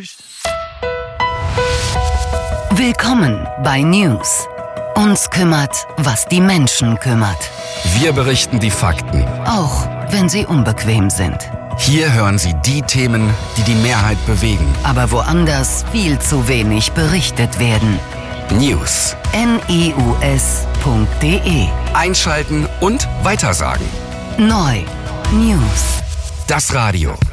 Tschüss. Willkommen bei News. Uns kümmert, was die Menschen kümmert. Wir berichten die Fakten. Auch wenn sie unbequem sind. Hier hören Sie die Themen, die die Mehrheit bewegen. Aber woanders viel zu wenig berichtet werden. News. news.de. Einschalten und weitersagen. Neu. News. Das Radio.